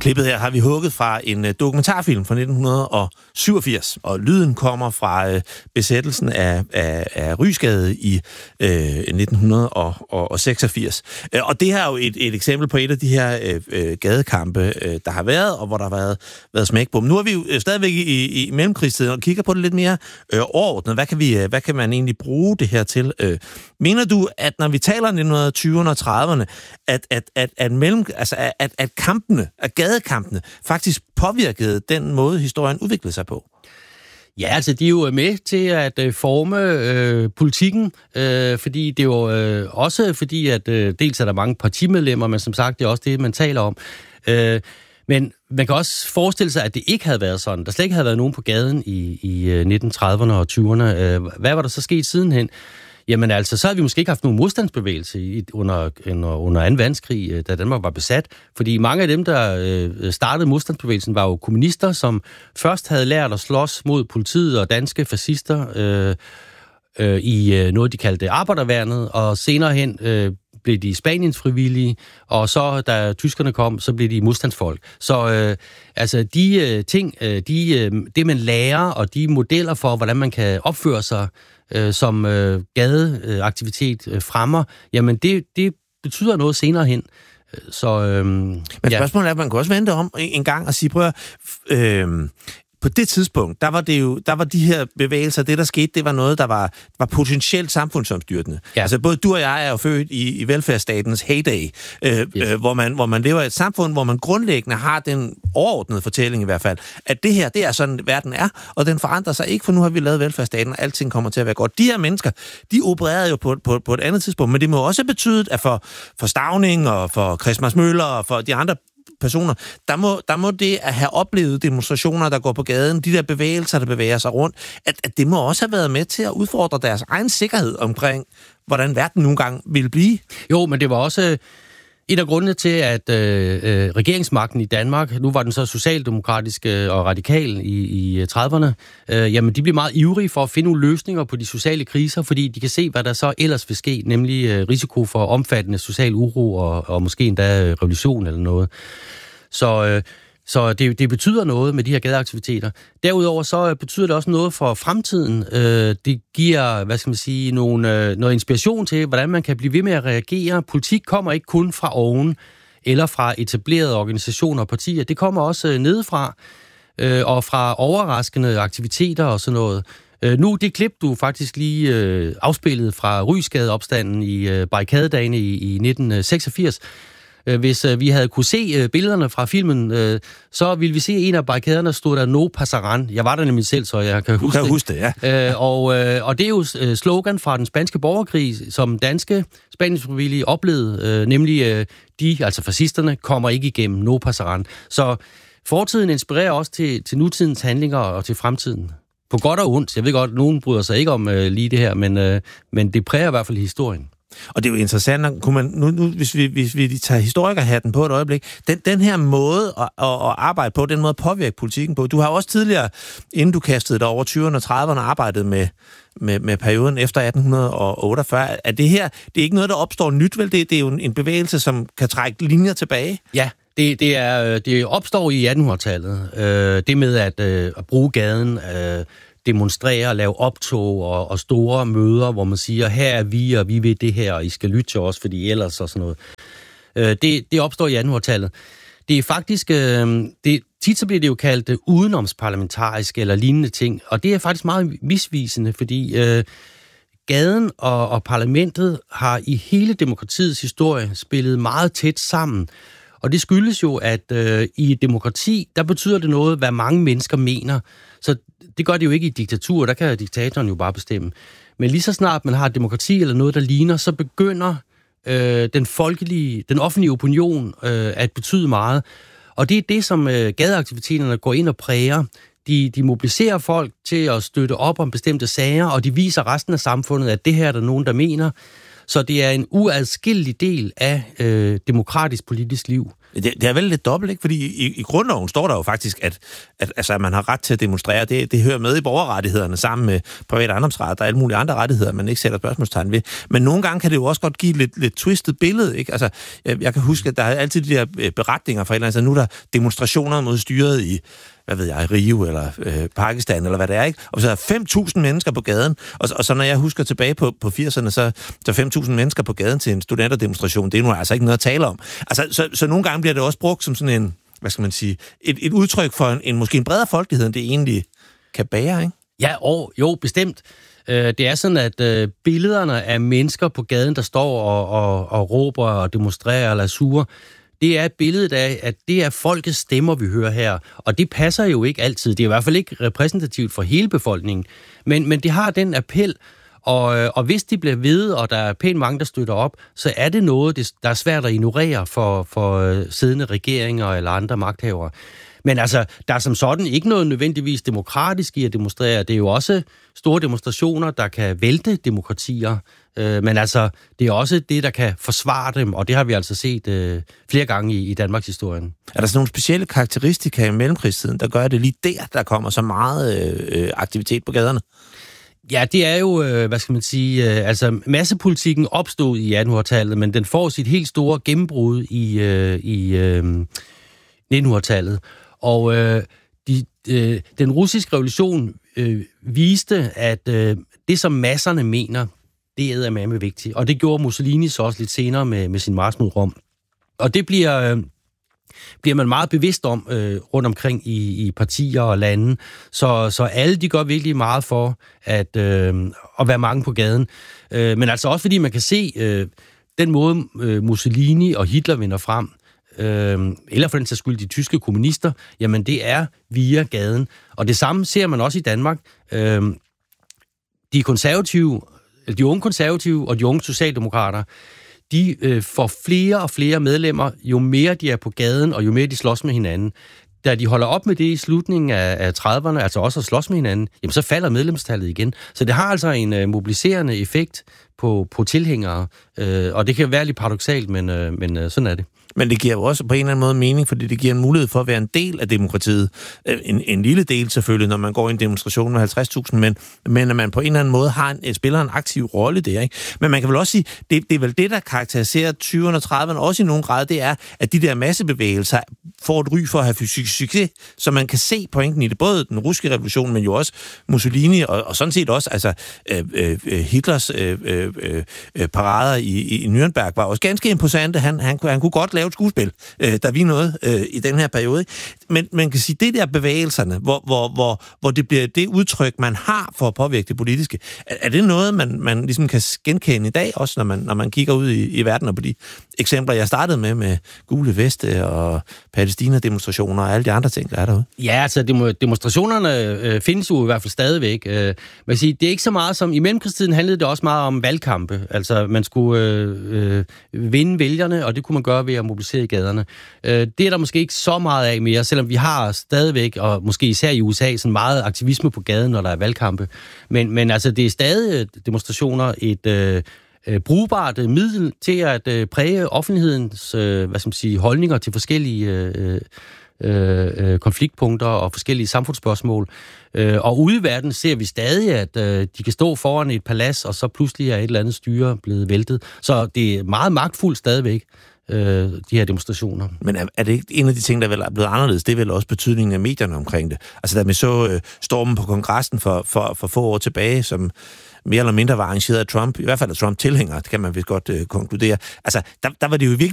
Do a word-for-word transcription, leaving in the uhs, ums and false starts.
Klippet her har vi hugget fra en øh, dokumentarfilm fra nitten syvogfirs, og lyden kommer fra øh, besættelsen af, af, af Ryesgade i øh, nitten seksogfirs. Og det her er jo et, et eksempel på et af de her øh, gadekampe, øh, der har været, og hvor der har været, været smæk på dem. Nu er vi jo stadigvæk i, i mellemkrigstiden og kigger på det lidt mere øh, overordnet. Hvad kan, vi, hvad kan man egentlig bruge det her til? Øh, mener du, at når vi taler nitten tyverne og trediverne, at, at, at, at, mellem, altså, at, at kampene, at gadekampene faktisk påvirkede den måde, historien udviklede sig på? Ja, altså de er jo med til at øh, forme øh, politikken, øh, fordi det er jo øh, også fordi, at øh, dels er der mange partimedlemmer, men som sagt, det er også det, man taler om. Øh, men man kan også forestille sig, at det ikke havde været sådan. Der slet ikke havde været nogen på gaden i, i nitten trediverne og tyverne. Øh, hvad var der så sket sidenhen? Jamen altså, så havde vi måske ikke haft nogen modstandsbevægelse i, under, under anden verdenskrig, da Danmark var besat. Fordi mange af dem, der øh, startede modstandsbevægelsen, var jo kommunister, som først havde lært at slås mod politiet og danske fascister øh, øh, i øh, noget, de kaldte arbejderværnet, og senere hen øh, blev de Spaniens frivillige, og så, da tyskerne kom, så blev de modstandsfolk. Så øh, altså, de øh, ting, øh, de, øh, det man lærer, og de modeller for, hvordan man kan opføre sig, Øh, som øh, gadeaktivitet øh, fremmer, jamen det, det betyder noget senere hen. Så, øh, Men spørgsmålet er, at man kan også vente om en gang og sige, prøv at, øh, på det tidspunkt, der var det jo, der var de her bevægelser, det der skete, det var noget, der var, var potentielt samfundsomstyrtende. Ja. Altså både du og jeg er jo født i, i velfærdsstatens heyday, øh, yes. øh, hvor, man, hvor man lever i et samfund, hvor man grundlæggende har den overordnede fortælling i hvert fald, at det her, det er sådan, verden er, og den forandrer sig ikke, for nu har vi lavet velfærdsstaten, og alting kommer til at være godt. De her mennesker, de opererede jo på, på, på et andet tidspunkt, men det må også betyde, at for, for Stauning og for Christmas Møller og for de andre personer, der må, der må det at have oplevet demonstrationer, der går på gaden, de der bevægelser, der bevæger sig rundt, at, at det må også have været med til at udfordre deres egen sikkerhed omkring, hvordan verden nogle gange ville blive. Jo, men det var også et af grundene til, at øh, regeringsmagten i Danmark, nu var den så socialdemokratisk og radikal i, i trediverne, øh, jamen de blev meget ivrige for at finde nogle løsninger på de sociale kriser, fordi de kan se, hvad der så ellers vil ske, nemlig øh, risiko for omfattende social uro og, og måske endda revolution eller noget. Så, øh, så det, det betyder noget med de her gadeaktiviteter. Derudover så betyder det også noget for fremtiden. Øh, det giver, hvad skal man sige, nogle, øh, noget inspiration til, hvordan man kan blive ved med at reagere. Politik kommer ikke kun fra oven eller fra etablerede organisationer og partier. Det kommer også øh, nedefra øh, og fra overraskende aktiviteter og sådan noget. Øh, nu, det klip, du faktisk lige øh, afspillede fra Ryesgade-opstanden i øh, barrikadedagene i, i nitten seksogfirs, hvis øh, vi havde kunne se øh, billederne fra filmen, øh, så ville vi se, en af barrikaderne stod der No Pasaran. Jeg var der nemlig selv, så jeg kan huske kan det. Huske det ja. øh, og, øh, og det er jo øh, slogan fra den spanske borgerkrig, som danske spaniske frivillige oplevede, øh, nemlig øh, de, altså fascisterne, kommer ikke igennem No Pasaran. Så fortiden inspirerer også til, til nutidens handlinger og til fremtiden. På godt og ondt. Jeg ved godt, at nogen bryder sig ikke om øh, lige det her, men, øh, men det præger i hvert fald historien. Og det er jo interessant, kunne man, nu, nu, hvis, vi, hvis vi tager historikerhatten på et øjeblik, den, den her måde at, at, at arbejde på, den måde at påvirke politikken på, du har også tidligere, inden du kastede dig over tyverne og trediverne, arbejdet med, med, med perioden efter atten otteogfyrre. Er det her, det er ikke noget, der opstår nyt, vel? Det, det er jo en bevægelse, som kan trække linjer tilbage? Ja, det, det, er, det opstår i attenhundredetallet. Øh, det med at, øh, at bruge gaden, øh, demonstrere, lave optog og, og store møder, hvor man siger, her er vi, og vi ved det her, og I skal lytte til os, fordi ellers og sådan noget. Øh, det, det opstår i attenhundredetallet. Det er faktisk, øh, det, tit så bliver det jo kaldt uh, udenomsparlamentarisk eller lignende ting, og det er faktisk meget misvisende, fordi øh, gaden og, og parlamentet har i hele demokratiets historie spillet meget tæt sammen. Og det skyldes jo, at øh, i et demokrati, der betyder det noget, hvad mange mennesker mener. Så det gør det jo ikke i diktatur, der kan diktatoren jo bare bestemme. Men lige så snart man har et demokrati eller noget, der ligner, så begynder øh, den folkelige, den offentlige opinion øh, at betyde meget. Og det er det, som øh, gadeaktiviteterne går ind og præger. De, de mobiliserer folk til at støtte op om bestemte sager, og de viser resten af samfundet, at det her er der nogen, der mener. Så det er en uadskillelig del af øh, demokratisk politisk liv. Det, det er vel lidt dobbelt, ikke? Fordi i, i grundloven står der jo faktisk, at, at, altså, at man har ret til at demonstrere. Det, det hører med i borgerrettighederne sammen med private ejendomsret og alle mulige andre rettigheder, man ikke sætter spørgsmålstegn ved. Men nogle gange kan det jo også godt give et lidt, lidt twistet billede, ikke? Altså, jeg, jeg kan huske, at der er altid de der beretninger fra et eller andet. Altså, nu er der demonstrationer mod styret i, hvad ved jeg, Rio eller øh, Pakistan, eller hvad det er, ikke? Og så er fem tusind mennesker på gaden, og, og så når jeg husker tilbage på, på firserne, så er fem tusind mennesker på gaden til en studenterdemonstration. Det er nu altså ikke noget at tale om. Altså, så, så nogle gange bliver det også brugt som sådan en, hvad skal man sige, et, et udtryk for en, en måske en bredere folkelighed, end det egentlig kan bære, ikke? Ja, og, jo, bestemt. Det er sådan, at øh, billederne af mennesker på gaden, der står og, og, og råber og demonstrerer eller er sure, det er et billede af, at det er folkets stemmer, vi hører her. Og det passer jo ikke altid. Det er i hvert fald ikke repræsentativt for hele befolkningen. Men, men det har den appel, og, og hvis de bliver ved, og der er pænt mange, der støtter op, så er det noget, der er svært at ignorere for, for siddende regeringer eller andre magthavere. Men altså, der er som sådan ikke noget nødvendigvis demokratisk i at demonstrere. Det er jo også store demonstrationer, der kan vælte demokratier. Øh, men altså, det er også det, der kan forsvare dem, og det har vi altså set øh, flere gange i, i Danmarks historien. Er der sådan nogle specielle karakteristika i mellemkrigstiden, der gør det lige der, der kommer så meget øh, aktivitet på gaderne? Ja, det er jo, øh, hvad skal man sige, øh, altså massepolitikken opstod i attenhundredetallet, men den får sit helt store gennembrud i, øh, i øh, nittenhundredetallet. Og øh, de, øh, den russiske revolution øh, viste, at øh, det, som masserne mener, det er eddermame vigtigt. Og det gjorde Mussolini så også lidt senere med, med sin march mod Rom. Og det bliver, øh, bliver man meget bevidst om øh, rundt omkring i, i partier og lande. Så, så alle de gør virkelig meget for at, øh, at være mange på gaden. Øh, men altså også fordi man kan se øh, den måde øh, Mussolini og Hitler vinder frem, Øh, eller for den sags skyld de tyske kommunister, jamen det er via gaden. Og det samme ser man også i Danmark. Øh, de konservative, de unge konservative og de unge socialdemokrater, de øh, får flere og flere medlemmer, jo mere de er på gaden, og jo mere de slås med hinanden. Da de holder op med det i slutningen af, af trediverne, altså også at slås med hinanden, jamen så falder medlemstallet igen. Så det har altså en øh, mobiliserende effekt på, på tilhængere, øh, og det kan være lidt paradoksalt, men, øh, men øh, sådan er det. Men det giver jo også på en eller anden måde mening, fordi det giver en mulighed for at være en del af demokratiet. En, en lille del selvfølgelig, når man går i en demonstration med halvtreds tusind, men, men at man på en eller anden måde har en, spiller en aktiv rolle der, ikke? Men man kan vel også sige, det, det er vel det, der karakteriserer tyverne og trediverne også i nogen grad, det er, at de der massebevægelser får et ry for at have succes, så man kan se pointen i det, både den russiske revolution, men jo også Mussolini, og, og sådan set også altså, øh, øh, Hitlers øh, øh, øh, parader i, i Nürnberg var også ganske imposante. Han, han, han kunne godt lave et skuespil, øh, der vi noget øh, i den her periode. Men man kan sige, det der bevægelserne, hvor, hvor, hvor, hvor det bliver det udtryk, man har for at påvirke det politiske, er, er det noget, man, man ligesom kan genkende i dag, også når man, når man kigger ud i, i verden, og på de eksempler, jeg startede med, med gule veste og Palæstina-demonstrationer og alle de andre ting, der er derude? Ja, altså demonstrationerne øh, findes jo i hvert fald stadigvæk. Øh, man kan sige, det er ikke så meget som... I mellemkrigstiden handlede det også meget om valgkampe. Altså, man skulle øh, øh, vinde vælgerne, og det kunne man gøre ved at mobilisere i gaderne. Øh, det er der måske ikke så meget af mere, selvom vi har stadigvæk, og måske især i U S A, sådan meget aktivisme på gaden, når der er valgkampe. Men, men altså, det er stadig demonstrationer et... Øh, Øh, brugbart øh, middel til at øh, præge offentlighedens øh, hvad skal man sige, holdninger til forskellige øh, øh, konfliktpunkter og forskellige samfundsspørgsmål. Øh, og ude i verden ser vi stadig, at øh, de kan stå foran et palads, og så pludselig er et eller andet styre blevet væltet. Så det er meget magtfuldt stadigvæk, øh, de her demonstrationer. Men er, er det ikke en af de ting, der vel er blevet anderledes? Det er vel også betydningen af medierne omkring det. Altså da vi så øh, stormen på kongressen for, for, for få år tilbage, som mere eller mindre var arrangeret af Trump, i hvert fald af Trump-tilhængere, det kan man vist godt øh, konkludere. Altså, der, der var det jo virkelig